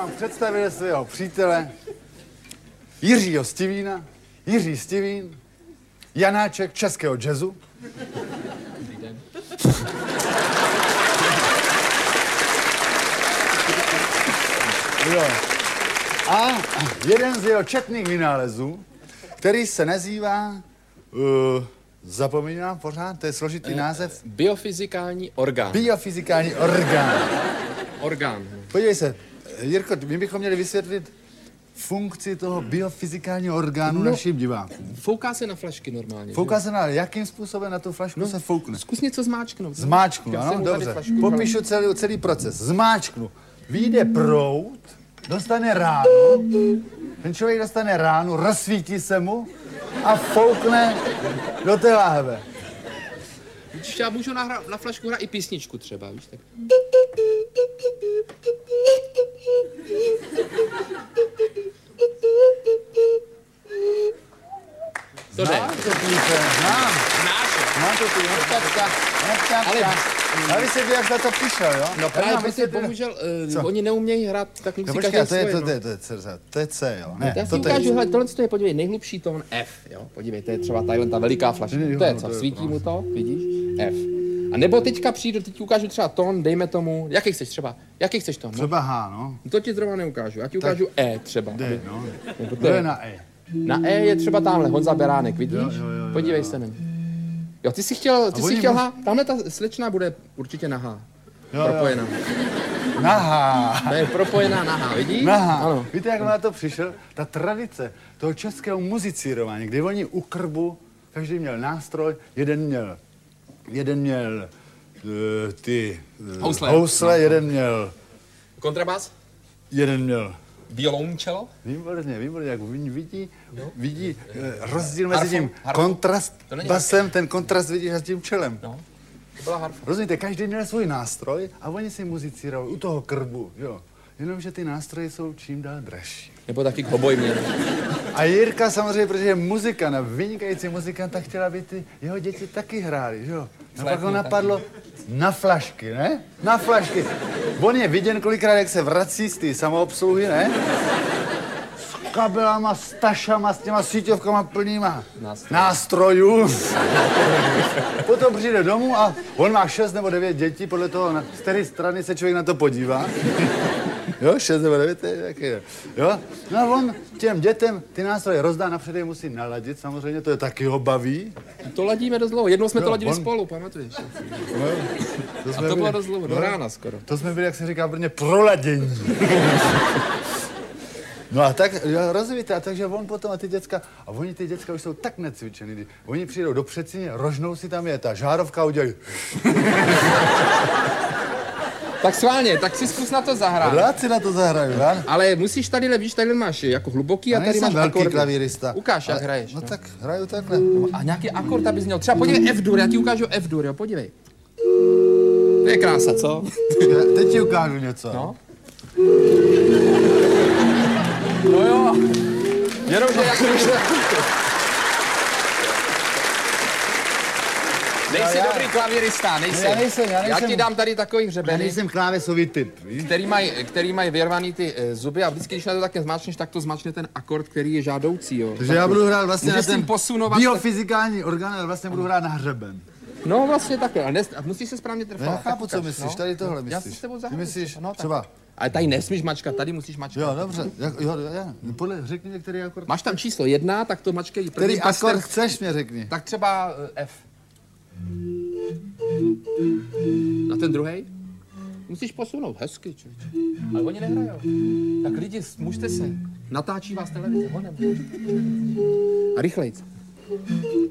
vám představil svého přítele Jiřího Stivína, Jiří Stivín, Janáček českého jazzu. Dobrý den. Jo. A jeden z jeho četných vynálezů, který se nazývá, zapomínám pořád, to je složitý název. Biofyzikální orgán. Biofyzikální orgán. Orgán. Podívej se, Jirko, my bychom měli vysvětlit funkci toho biofyzikálního orgánu našim divákům. Fouká se na flašky normálně. Fouká se na, jakým způsobem na tu flašku se foukne? Zkus něco zmáčknout. Zmáčknu, ano, dobře. Popíšu celý proces. Zmáčknu. Vyjde proud, dostane ránu, ten člověk dostane ránu, rozsvítí se mu a foukne do té láhve. Víš, já můžu na flašku hrát i písničku třeba, víš tak. To jde. Znám. Znáš. Mám to tu, ale vy se jak za to přišel, jo? No právě, protože bohužel oni neumějí hrát tak musí každý svoje. To je C, jo? Ne, já si ukážu, hele, tohle je, podívej, nejhlubší tón F, jo? Podívej, to je třeba tadyhle ta veliká flaška. To je co, svítí mu to, vidíš? F. A nebo teďka přijdu, teď ukážu třeba tón, dejme tomu, jaký chceš třeba, jaký chceš tón? Třeba H, no. To ti zrovna neukážu, já ti ukážu E třeba. D, no. To je na E. Na E je třeba tamhle Honza Beránek, vidíš? Jo. Podívej se na ně. Jo, ty jsi chtěl H, tamhle ta slečna bude určitě na H. Propojená. Na H. To je propojená na H, vidíš? Na H. Ano. Víte, jak na to přišel? Ta tradice toho českého muzicírování, kdy oni u krbu, každý měl nástroj, jeden měl ty housle, jeden měl kontrabas, jeden měl violoncello. Výborně, jak vidí rozdíl mezi tím kontrastbasem, ten kontrast vidíš s tím čelem. No, to byla harfa. Rozumíte, každý měl svůj nástroj a oni si muzicírovali u toho krbu, jo. Jenomže ty nástroje jsou čím dál dražší. Nebo taky hoboj měl. A Jirka samozřejmě, protože je muzikant a vynikající muzikant, tak chtěla, aby ty jeho děti taky hráli, jo. A pak ho napadlo na flašky, ne? Na flašky. On je viděn kolikrát, jak se vrací z té samoobsluhy, ne? S kabelama, s tašama, s těma síťovkama plnýma nástrojů. Potom přijde domů a on má 6 nebo 9 dětí, podle toho, z které strany se člověk na to podívá. Jo, 6 nebo 9, jaký je. Jo? No a on těm dětem ty nástroje rozdá, napřed je musí naladit, samozřejmě, to je taky ho baví. To ladíme dost dlouho, jednou jsme to ladili spolu, pamatuješ? No, a to bylo dost dlouho, do rána skoro. To jsme byli, jak se říká v Brně, proladění. No a tak, rozumíte, a takže on potom a ty děcka, a oni ty děcka už jsou tak necvičený, oni přijdou do předsíně, rožnou si tam je, ta žárovka udělají. Tak schválně, tak si zkus na to zahrát. Rád si na to zahraju, ne? Ale musíš tady, víš, tady máš jako hluboký a tady máš velký akordy. Klavírista. Ukáž, jak hraješ. No tak hraju takhle. A nějaký akord, abys měl. Třeba podívej F-dur, já ti ukážu F-dur, jo, podívej. To je krása, co? Teď ti ukážu něco. No. No jo. Jenomže já jsem Nejsi dobrý klavírista, nejsi. Já nejsem. Já ti dám tady takový Já hřebeny, nejsem klávesový typ, víš? který mají vyrvaný ty zuby a vždycky, když na to také zmáčneš, tak to zmáčne ten akord, který je žádoucí, jo. Takže já budu hrát vlastně na ten posunovat biofyzikální orgán, ale vlastně budu hrát na hřeben. No vlastně takhle, ale musíš se správně trefat. Já chápu, co myslíš, no? tady tohle Já myslíš. si s tebou Ty zahraju. myslíš No, třeba... Ale tady nesmíš mačkat, tady musíš mačkat. Jo, dobře, řekni mě, který akord. Máš tam číslo 1, tak to mačkej. Který akord chceš, mě řekni. Tak třeba F. Na ten druhej? Musíš posunout, hezky, člověče. Ale oni nehrajou. Tak lidi, mužte se. Natáčí vás televize, honem. A rychlejc.